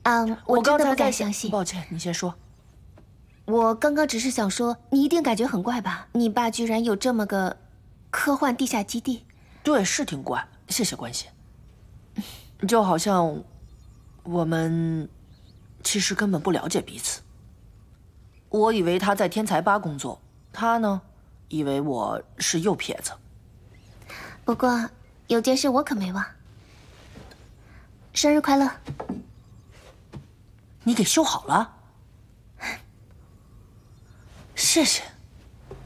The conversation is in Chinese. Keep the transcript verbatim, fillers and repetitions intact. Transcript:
啊，我真的不敢相信。 抱歉，你先说。 我刚刚只是想说，你一定感觉很怪吧？你爸居然有这么个科幻地下基地。 对，是挺怪。谢谢关心。就好像我们其实根本不了解彼此。我以为他在天才吧工作，他呢，以为我是右撇子。 不过有件事我可没忘。生日快乐！ 你给修好了？谢谢。